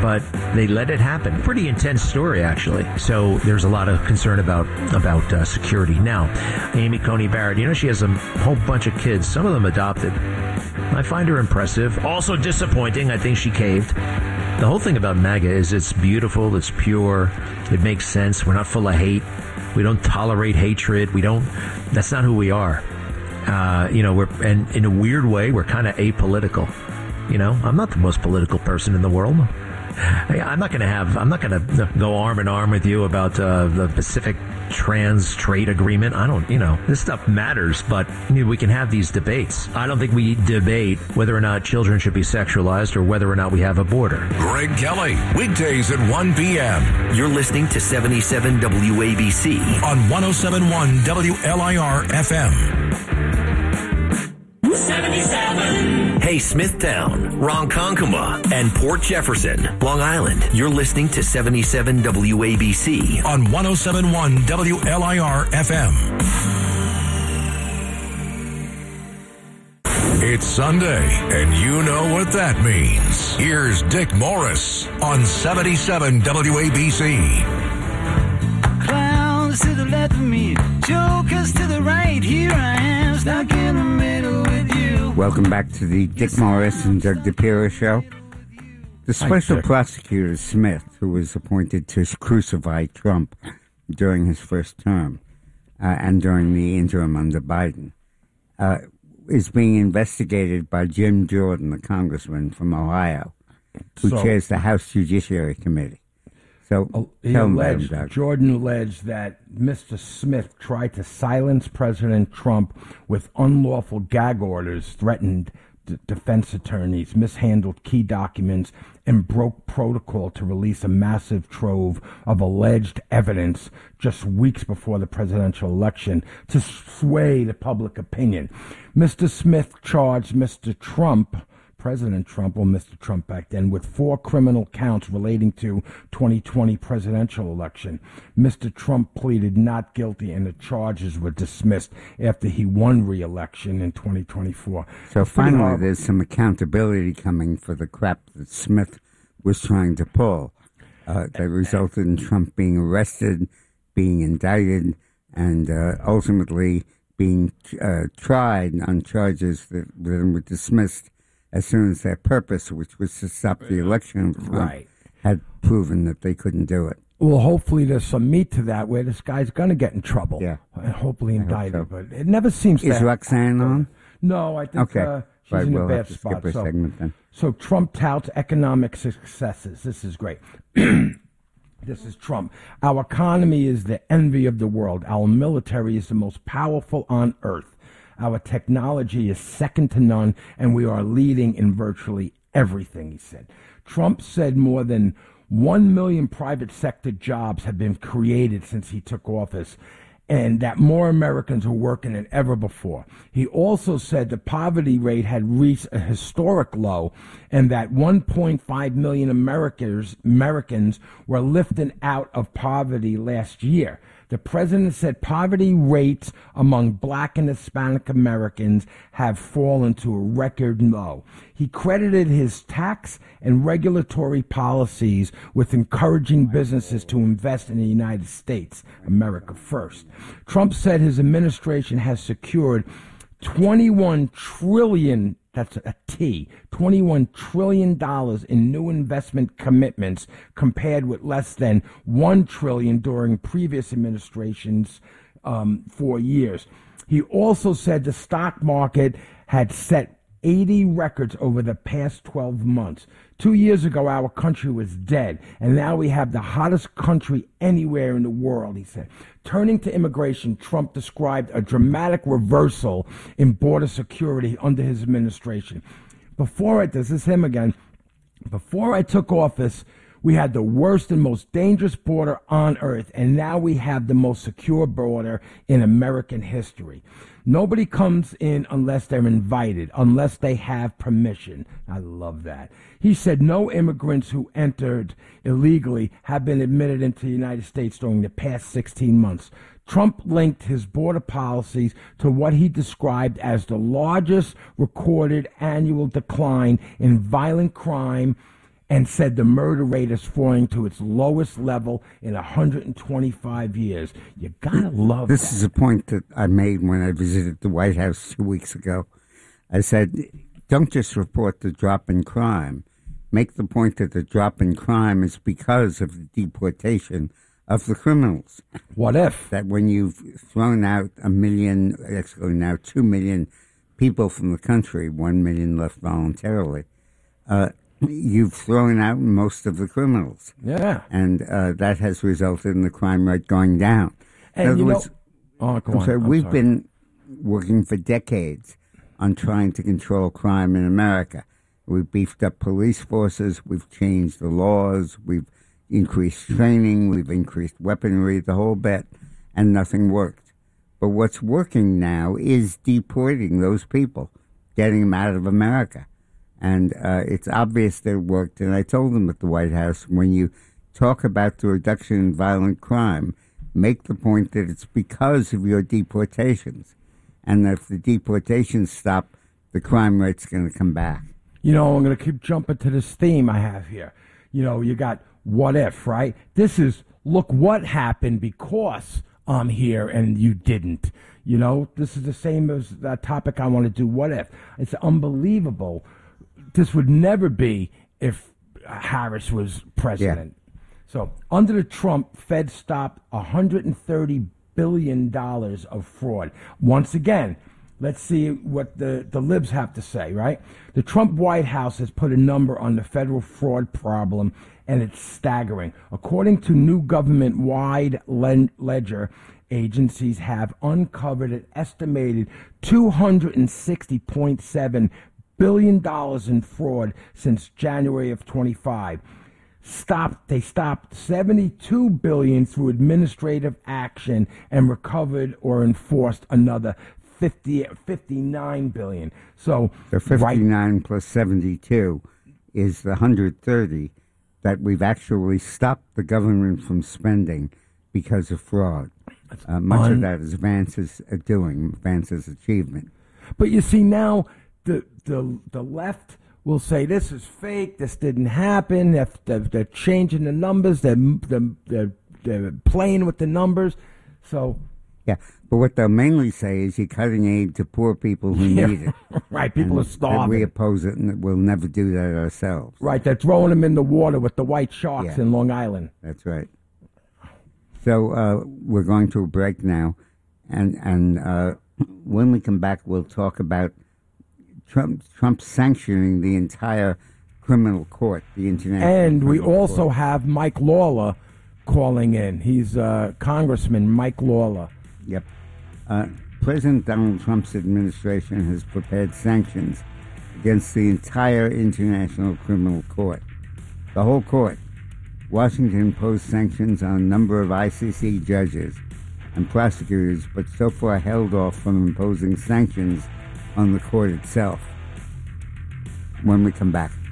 but they let it happen. Pretty intense story, actually. So there's a lot of concern about security. Now, Amy Coney Barrett, she has a whole bunch of kids, some of them adopted. I find her impressive. Also disappointing. I think she caved. The whole thing about MAGA is it's beautiful, it's pure, it makes sense. We're not full of hate. We don't tolerate hatred. That's not who we are. And in a weird way, we're kind of apolitical. I'm not the most political person in the world. I'm not going to go arm in arm with you about the Pacific Trans Trade Agreement. I don't, this stuff matters, but we can have these debates. I don't think we debate whether or not children should be sexualized or whether or not we have a border. Greg Kelly, weekdays at 1 p.m. You're listening to 77 WABC on 107.1 WLIR FM. 77. Hey, Smithtown, Ronkonkoma, and Port Jefferson, Long Island. You're listening to 77 WABC on 107.1 WLIR FM. It's Sunday, and you know what that means. Here's Dick Morris on 77 WABC. Clowns to the left of me, jokers to the right. Here I am, stuck in the middle with you. Welcome back to the Dick Morris and Doug DePiro show. The special prosecutor Smith, who was appointed to crucify Trump during his first term and during the interim under Biden, is being investigated by Jim Jordan, the congressman from Ohio, who chairs the House Judiciary Committee. So Jordan alleged that Mr. Smith tried to silence President Trump with unlawful gag orders, threatened defense attorneys, mishandled key documents, and broke protocol to release a massive trove of alleged evidence just weeks before the presidential election to sway the public opinion. Mr. Smith charged President Trump, or Mr. Trump back then, with 4 criminal counts relating to 2020 presidential election. Mr. Trump pleaded not guilty, and the charges were dismissed after he won re-election in 2024. So finally, there's some accountability coming for the crap that Smith was trying to pull that resulted in Trump being arrested, being indicted, and ultimately being tried on charges that were dismissed as soon as their purpose, which was to stop the election of Trump, had proven that they couldn't do it. Well, hopefully there's some meat to that where this guy's going to get in trouble. Yeah. And hopefully indicted. So. But it never seems to Is Roxanne on? No, I think she's in a bad spot. Skip her segment then. So Trump touts economic successes. This is great. This is Trump. Our economy is the envy of the world. Our military is the most powerful on earth. Our technology is second to none, and we are leading in virtually everything, he said. Trump said more than 1 million private sector jobs have been created since he took office, and that more Americans are working than ever before. He also said the poverty rate had reached a historic low, and that 1.5 million Americans were lifted out of poverty last year. The president said poverty rates among Black and Hispanic Americans have fallen to a record low. He credited his tax and regulatory policies with encouraging businesses to invest in the United States, America first. Trump said his administration has secured $21 trillion, that's a T, $21 trillion in new investment commitments compared with less than $1 trillion during previous administrations 4 years. He also said the stock market had set 80 records over the past 12 months. 2 years ago, our country was dead, and now we have the hottest country anywhere in the world, he said. Turning to immigration, Trump described a dramatic reversal in border security under his administration. This is him again. Before I took office, we had the worst and most dangerous border on earth, and now we have the most secure border in American history. Nobody comes in unless they're invited, unless they have permission. I love that. He said no immigrants who entered illegally have been admitted into the United States during the past 16 months. Trump linked his border policies to what he described as the largest recorded annual decline in violent crime and said the murder rate is falling to its lowest level in 125 years. You gotta love This that. is a point that I made when I visited the White House 2 weeks ago. I said, don't just report the drop in crime. Make the point that the drop in crime is because of the deportation of the criminals. What if? That when you've thrown out 1 million, actually now 2 million people from the country, 1 million left voluntarily, you've thrown out most of the criminals. Yeah. And that has resulted in the crime rate going down. And In other you know, words, oh, go on. we've been working for decades on trying to control crime in America. We've beefed up police forces, we've changed the laws, we've increased training, we've increased weaponry, the whole bit, and nothing worked. But what's working now is deporting those people, getting them out of America. And it's obvious that it worked. And I told them at the White House, when you talk about the reduction in violent crime, make the point that it's because of your deportations. And that if the deportations stop, the crime rate's going to come back. You know, I'm going to keep jumping to this theme I have here. You know, you got what if, right? This is, look what happened because I'm here and you didn't. You know, this is the same as that topic I want to do, what if. It's unbelievable. This would never be if Harris was president. Yeah. So under the Trump, Fed stopped $130 billion of fraud. Once again, let's see what the libs have to say, right? The Trump White House has put a number on the federal fraud problem, and it's staggering. According to new government-wide ledger, agencies have uncovered an estimated $260.7 billion in fraud since January of 25. They stopped $72 billion through administrative action and recovered or enforced another $59 billion. So the 59 plus 72 is the 130 that we've actually stopped the government from spending because of fraud. Much of that is Vance's doing, Vance's achievement. But you see now, the left will say this is fake, this didn't happen, they're changing the numbers, they're playing with the numbers. So yeah, but what they'll mainly say is you're cutting aid to poor people who need it. Right, people are starving. We oppose it, and we'll never do that ourselves. Right, they're throwing them in the water with the white sharks in Long Island. That's right. So we're going to a break now, and when we come back, we'll talk about Trump sanctioning the entire criminal court, the international. And we also have Mike Lawler calling in. He's Congressman Mike Lawler. Yep. President Donald Trump's administration has prepared sanctions against the entire International Criminal Court. The whole court. Washington imposed sanctions on a number of ICC judges and prosecutors, but so far held off from imposing sanctions on the court itself. When we come back.